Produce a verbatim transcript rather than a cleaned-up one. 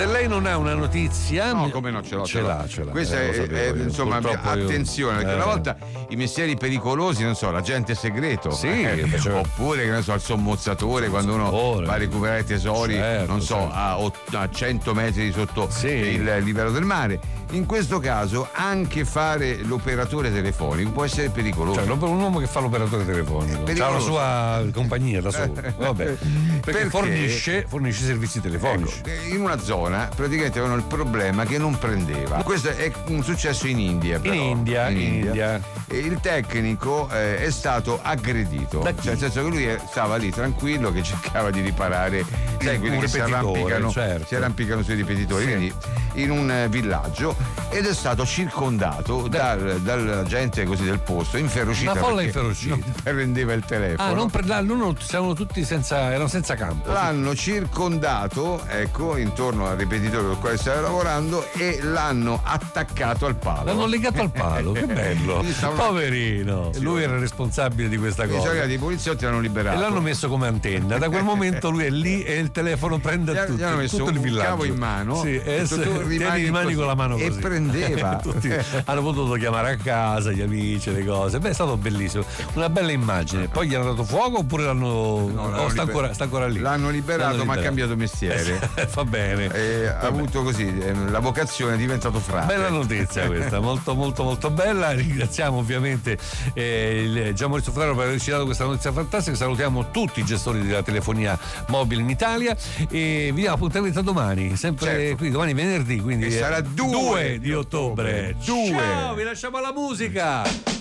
Se lei non ha una notizia, no, come no, ce l'ho, ce, ce l'ha, ce l'ha. Questa eh, è, sapevo è io. insomma, attenzione, io... perché eh. una volta i mestieri pericolosi, non so, l'agente segreto, sì, eh, faceva... oppure che ne so, il sommozzatore, quando uno va a recuperare tesori, certo, non so, certo. a, ott- a cento metri sotto sì. il livello del mare. In questo caso anche fare l'operatore telefonico può essere pericoloso. Cioè, un uomo che fa l'operatore telefonico ha la sua compagnia da solo. Vabbè. Perché, perché fornisce, fornisce servizi telefonici. Ecco, in una zona praticamente avevano il problema che non prendeva. Questo è un successo in India. Però. In India, in in India. India. E il tecnico eh, è stato aggredito. Cioè, nel senso che lui stava lì tranquillo che cercava di riparare, sai, quelli che si arrampicano, certo. si arrampicano sui ripetitori, sì. Quindi in un villaggio, ed è stato circondato dal, dalla gente così del posto, inferocita. Una folla inferocita. Non prendeva il telefono. Ah, non prendeva, loro siamo tutti senza, erano senza campo. L'hanno circondato, ecco, intorno al ripetitore con il quale stava lavorando, e l'hanno attaccato al palo. L'hanno legato al palo, che bello. Poverino. Sì, lui era responsabile di questa cosa. Sono arrivati i poliziotti, l'hanno liberato. E l'hanno messo come antenna. Da quel momento lui è lì e il telefono prende a tutti. Gli hanno messo tutto un il villaggio. cavo in mano. Sì, e tu, tu rimani, rimani con la mano così. E prendeva. Tutti hanno potuto chiamare a casa gli amici, le cose. Beh, è stato bellissimo. Una bella immagine. Poi gli hanno dato fuoco oppure l'hanno. No, oh, l'hanno sta, liber... ancora, sta ancora lì. L'hanno liberato, l'hanno ma liberato. ha cambiato mestiere. Va bene. E ha avuto così la vocazione, è diventato frate. Bella notizia questa, molto molto molto bella. Ringraziamo ovviamente eh, Gian Maurizio Ferraro per averci dato questa notizia fantastica. Salutiamo tutti i gestori della telefonia mobile in Italia e vi diamo appuntamento a domani, sempre certo. Qui domani venerdì, quindi e sarà due di ottobre. Due. Ciao, vi lasciamo alla musica.